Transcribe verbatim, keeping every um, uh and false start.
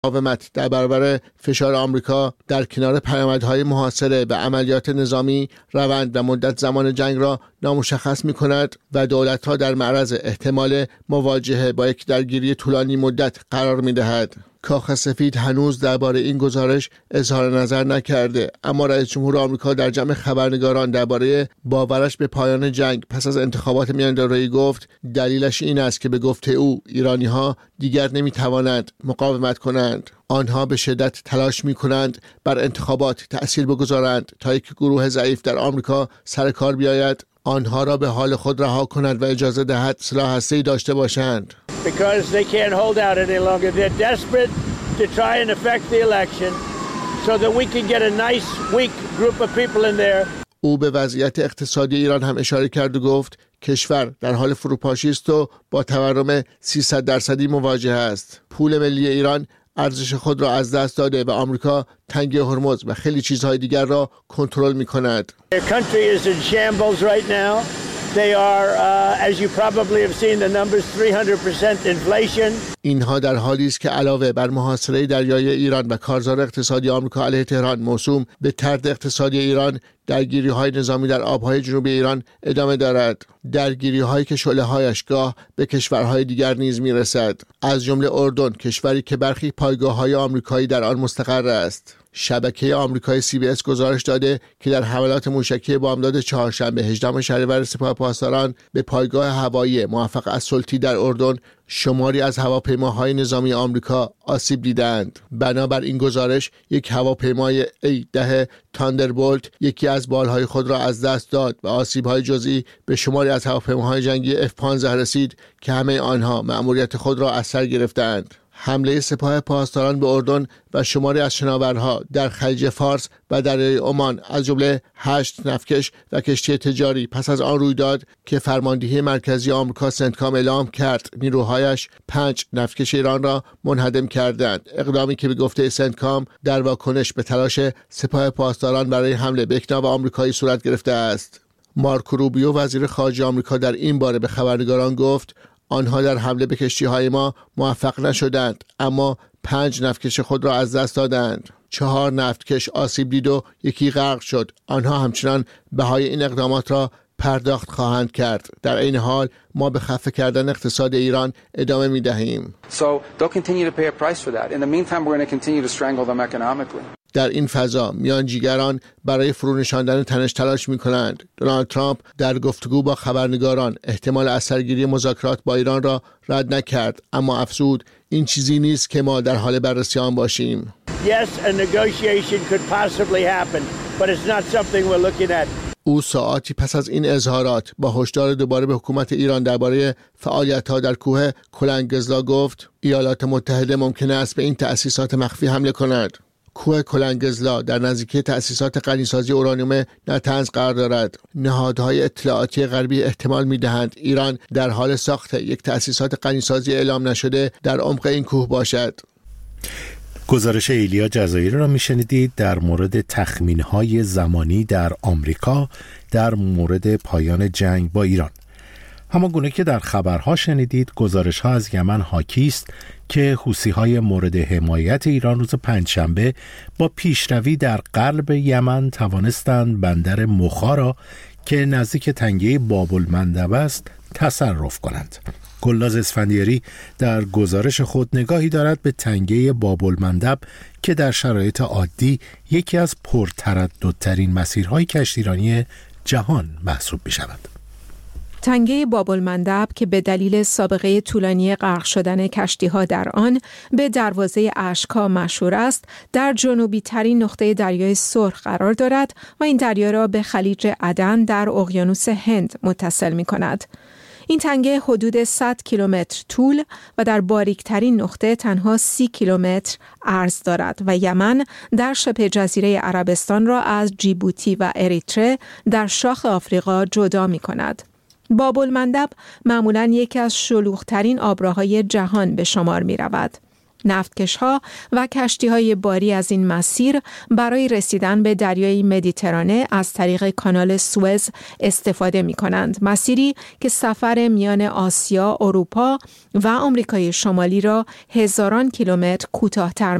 مقاومت در برابر فشار آمریکا در کنار پیامدهای محاصره و عملیات نظامی روند و مدت زمان جنگ را نامشخص می‌کند و دولت‌ها در معرض احتمال مواجهه با یک درگیری طولانی مدت قرار می‌دهد. کاخ سفید هنوز درباره این گزارش اظهار نظر نکرده، اما رئیس جمهور آمریکا در جمع خبرنگاران درباره باورش به پایان جنگ پس از انتخابات میان‌دارایی گفت دلیلش این است که به گفته او ایرانی‌ها دیگر نمی‌توانند مقاومت کنند. آنها به شدت تلاش می‌کنند بر انتخابات تأثیر بگذارند تا یک گروه ضعیف در آمریکا سر کار بیاید، آنها را به حال خود رها کند و اجازه دهد سلاح هسته‌ای داشته باشند. Because they can't hold out any longer. They're desperate to try and affect the election so that we can get a nice, weak group of people in there. او به وضعیت اقتصادی ایران هم اشاره کرد و گفت کشور در حال فروپاشی است و با تورم سیصد درصدی مواجه است. پول ملی ایران ارزش خود را از دست داده و آمریکا تنگه هرمز و خیلی چیزهای دیگر را کنترل می‌کند. Their country is in shambles right now. They are, uh, as you probably have seen the numbers, three hundred percent inflation. اینها در حالی است که علاوه بر محاصره دریایی ایران و کارزار اقتصادی آمریکا علیه تهران موسوم به طرد اقتصادی ایران، درگیری‌های نظامی در آب‌های جنوبی ایران ادامه دارد. درگیری‌هایی که شعله‌هایش گاه به کشورهای دیگر نیز می‌رسد، از جمله اردن، کشوری که برخی پایگاه‌های آمریکایی در آن مستقر است. شبکه آمریکایی سی بی اس گزارش داده که در حملات موشکی بامداد چهارشنبه هجدهم شهریور سپاه پاسداران به پایگاه هوایی موفق السلطی در اردن شماری از هواپیماهای نظامی آمریکا آسیب دیدند. بنابر این گزارش یک هواپیمای ای ده تاندربولت یکی از بالهای خود را از دست داد و آسیب‌های جزئی به شماری از هواپیماهای جنگی اف پانزده رسید که همه آنها مأموریت خود را از سر گرفتند. حمله سپاه پاسداران به اردن و شماری از شناورها در خلیج فارس و دریای عمان از جمله هشت نفتکش و کشتی تجاری پس از آن رویداد که فرماندهی مرکزی آمریکا سنتکام اعلام کرد نیروهایش پنج نفتکش ایران را منهدم کردند، اقدامی که به گفته سنتکام در واکنش به تلاش سپاه پاسداران برای حمله به یک ناو آمریکایی صورت گرفته است. مارکو روبیو وزیر خارجه آمریکا در این باره به خبرنگاران گفت آنها در حمله به کشتی‌های ما موفق نشدند، اما پنج نفتکش خود را از دست دادند. چهار نفتکش آسیب دید و یکی غرق شد. آنها همچنان بهای این اقدامات را پرداخت خواهند کرد. در این حال ما به خفه کردن اقتصاد ایران ادامه می‌دهیم. So they'll continue to pay a price for that. In the meantime we're going to continue to strangle them economically. در این فضا میانجیگران برای فرونشاندن تنش تلاش می‌کنند. دونالد ترامپ در گفتگو با خبرنگاران احتمال اثرگیری مذاکرات با ایران را رد نکرد، اما افزود این چیزی نیست که ما در حال بررسی آن باشیم. Yes, a negotiation could possibly happen, but it's not something we're looking at. او ساعاتی پس از این اظهارات با هشدار دوباره به حکومت ایران درباره فعالیت‌ها در کوه کلنگزلا گفت ایالات متحده ممکن است به این تأسیسات مخفی حمله کند. کوه کلنگزلا در نزدیکی تأسیسات غنیسازی اورانیوم نتنز قرار دارد. نهادهای اطلاعاتی غربی احتمال می‌دهند ایران در حال ساخت یک تأسیسات غنیسازی اعلام نشده در عمق این کوه باشد. گزارش ایلیا جزایری را میشنیدید در مورد تخمین‌های زمانی در آمریکا در مورد پایان جنگ با ایران. همانگونه که در خبرها شنیدید، گزارش‌ها از یمن حاکی است که حوثی‌های مورد حمایت ایران روز پنجشنبه با پیشروی در غرب یمن توانستند بندر مخا را که نزدیک تنگه باب المندب است تصرف کنند. گلناز اسفندیاری در گزارش خود نگاهی دارد به تنگه باب المندب که در شرایط عادی یکی از پرترددترین مسیرهای کشتیرانی جهان محسوب می شود. تنگه باب المندب که به دلیل سابقه طولانی غرق شدن کشتی‌ها در آن به دروازه اشک‌ها مشهور است، در جنوبی ترین نقطه دریای سرخ قرار دارد و این دریا را به خلیج عدن در اقیانوس هند متصل می‌کند. این تنگه حدود صد کیلومتر طول و در باریکترین نقطه تنها سی کیلومتر عرض دارد و یمن در شبه جزیره عربستان را از جیبوتی و اریتره در شاخ آفریقا جدا می‌کند. باب المندب معمولاً یکی از شلوغ‌ترین آبراهای جهان به شمار می‌رود. نفتکش‌ها و کشتی‌های باری از این مسیر برای رسیدن به دریای مدیترانه از طریق کانال سوئز استفاده می‌کنند. مسیری که سفر میان آسیا، اروپا و آمریکای شمالی را هزاران کیلومتر کوتاه‌تر